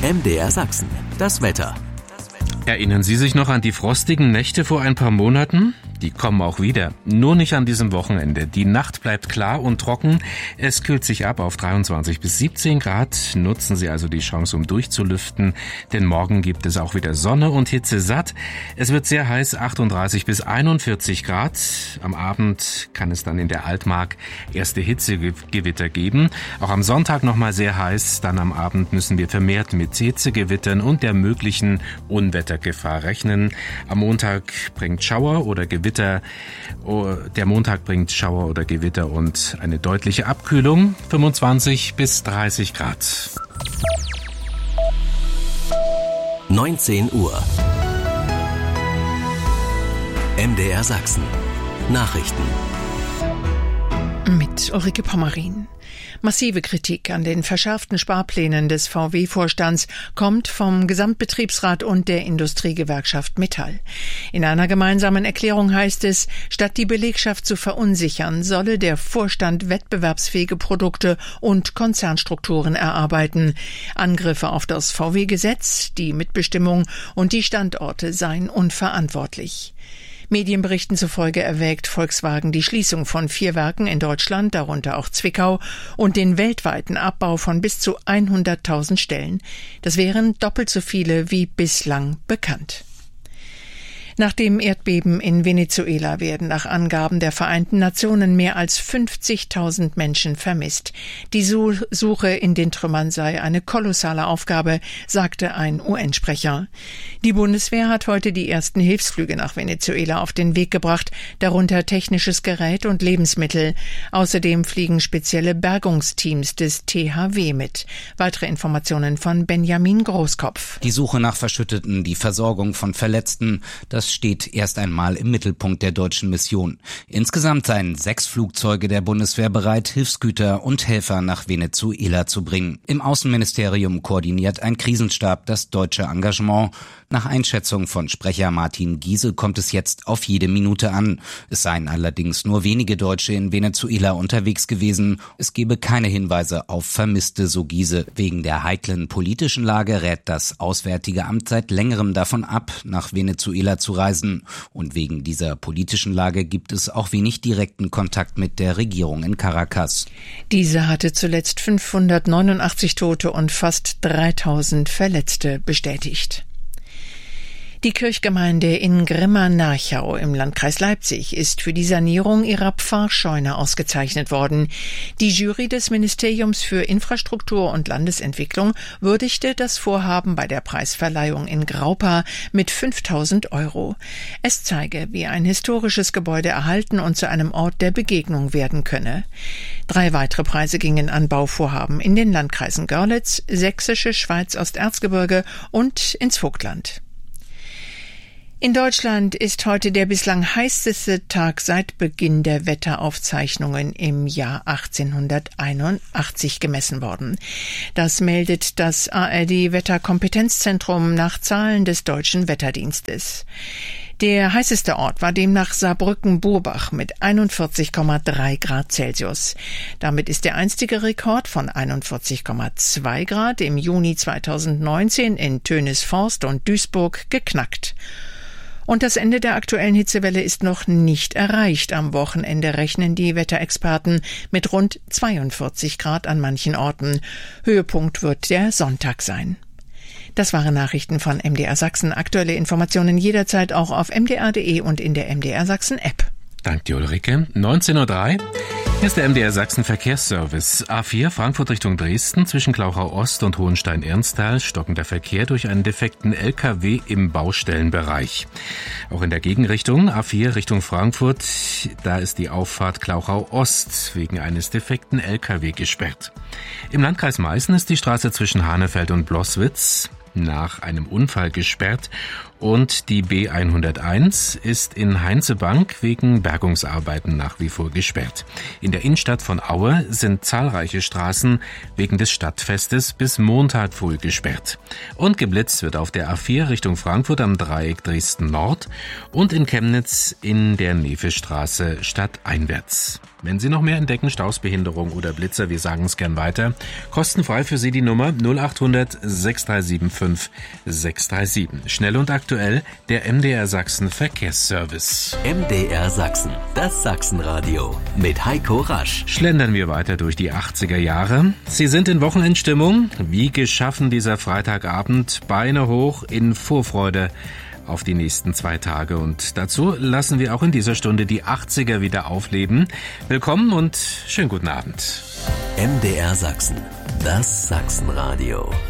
MDR Sachsen, das Wetter. Erinnern Sie sich noch an die frostigen Nächte vor ein paar Monaten? Die kommen auch wieder, nur nicht an diesem Wochenende. Die Nacht bleibt klar und trocken. Es kühlt sich ab auf 23 bis 17 Grad. Nutzen Sie also die Chance, um durchzulüften, denn morgen gibt es auch wieder Sonne und Hitze satt. Es wird sehr heiß, 38 bis 41 Grad. Am Abend kann es dann in der Altmark erste Hitzegewitter geben. Auch am Sonntag nochmal sehr heiß. Dann am Abend müssen wir vermehrt mit Hitzegewittern und der möglichen Unwettergefahr rechnen. Am Montag bringt Schauer oder Gewitter. Der Montag bringt Schauer oder Gewitter und eine deutliche Abkühlung, 25 bis 30 Grad. 19 Uhr. MDR Sachsen. Nachrichten. Mit Ulrike Pommerin. Massive Kritik an den verschärften Sparplänen des VW-Vorstands kommt vom Gesamtbetriebsrat und der Industriegewerkschaft Metall. In einer gemeinsamen Erklärung heißt es, statt die Belegschaft zu verunsichern, solle der Vorstand wettbewerbsfähige Produkte und Konzernstrukturen erarbeiten. Angriffe auf das VW-Gesetz, die Mitbestimmung und die Standorte seien unverantwortlich. Medienberichten zufolge erwägt Volkswagen die Schließung von 4 Werken in Deutschland, darunter auch Zwickau, und den weltweiten Abbau von bis zu 100.000 Stellen. Das wären doppelt so viele wie bislang bekannt. Nach dem Erdbeben in Venezuela werden nach Angaben der Vereinten Nationen mehr als 50.000 Menschen vermisst. Die Suche in den Trümmern sei eine kolossale Aufgabe, sagte ein UN-Sprecher. Die Bundeswehr hat heute die ersten Hilfsflüge nach Venezuela auf den Weg gebracht, darunter technisches Gerät und Lebensmittel. Außerdem fliegen spezielle Bergungsteams des THW mit. Weitere Informationen von Benjamin Großkopf. Die Suche nach Verschütteten, die Versorgung von Verletzten, das steht erst einmal im Mittelpunkt der deutschen Mission. Insgesamt seien 6 Flugzeuge der Bundeswehr bereit, Hilfsgüter und Helfer nach Venezuela zu bringen. Im Außenministerium koordiniert ein Krisenstab das deutsche Engagement. Nach Einschätzung von Sprecher Martin Giese kommt es jetzt auf jede Minute an. Es seien allerdings nur wenige Deutsche in Venezuela unterwegs gewesen. Es gebe keine Hinweise auf Vermisste, so Giese. Wegen der heiklen politischen Lage rät das Auswärtige Amt seit längerem davon ab, nach Venezuela zu reisen. Und wegen dieser politischen Lage gibt es auch wenig direkten Kontakt mit der Regierung in Caracas. Diese hatte zuletzt 589 Tote und fast 3.000 Verletzte bestätigt. Die Kirchgemeinde in Grimma-Nachau im Landkreis Leipzig ist für die Sanierung ihrer Pfarrscheune ausgezeichnet worden. Die Jury des Ministeriums für Infrastruktur und Landesentwicklung würdigte das Vorhaben bei der Preisverleihung in Graupa mit 5.000 €. Es zeige, wie ein historisches Gebäude erhalten und zu einem Ort der Begegnung werden könne. 3 weitere Preise gingen an Bauvorhaben in den Landkreisen Görlitz, Sächsische Schweiz, Osterzgebirge und ins Vogtland. In Deutschland ist heute der bislang heißeste Tag seit Beginn der Wetteraufzeichnungen im Jahr 1881 gemessen worden. Das meldet das ARD-Wetterkompetenzzentrum nach Zahlen des Deutschen Wetterdienstes. Der heißeste Ort war demnach Saarbrücken-Burbach mit 41,3 Grad Celsius. Damit ist der einstige Rekord von 41,2 Grad im Juni 2019 in Tönisforst und Duisburg geknackt. Und das Ende der aktuellen Hitzewelle ist noch nicht erreicht. Am Wochenende rechnen die Wetterexperten mit rund 42 Grad an manchen Orten. Höhepunkt wird der Sonntag sein. Das waren Nachrichten von MDR Sachsen. Aktuelle Informationen jederzeit auch auf mdr.de und in der MDR Sachsen App. Danke dir, Ulrike. 19:03 Uhr. Hier ist der MDR Sachsen Verkehrsservice. A4 Frankfurt Richtung Dresden zwischen Klauchau Ost und Hohenstein-Ernsthal stockender Verkehr durch einen defekten LKW im Baustellenbereich. Auch in der Gegenrichtung A4 Richtung Frankfurt, da ist die Auffahrt Klauchau Ost wegen eines defekten LKW gesperrt. Im Landkreis Meißen ist die Straße zwischen Hanefeld und Bloßwitz nach einem Unfall gesperrt Und die B101 ist in Heinzebank wegen Bergungsarbeiten nach wie vor gesperrt. In der Innenstadt von Aue sind zahlreiche Straßen wegen des Stadtfestes bis Montag früh gesperrt. Und geblitzt wird auf der A4 Richtung Frankfurt am Dreieck Dresden Nord und in Chemnitz in der Nevestraße stadteinwärts. Wenn Sie noch mehr entdecken, Staus, Behinderung oder Blitzer, wir sagen es gern weiter. Kostenfrei für Sie die Nummer 0800 6375 637. Schnell und aktuell der MDR Sachsen Verkehrsservice. MDR Sachsen, das Sachsenradio mit Heiko Rasch. Schlendern wir weiter durch die 80er Jahre. Sie sind in Wochenendstimmung. Wie geschaffen dieser Freitagabend. Beine hoch in Vorfreude auf die nächsten 2 Tage. Und dazu lassen wir auch in dieser Stunde die 80er wieder aufleben. Willkommen und schönen guten Abend. MDR Sachsen, das Sachsenradio.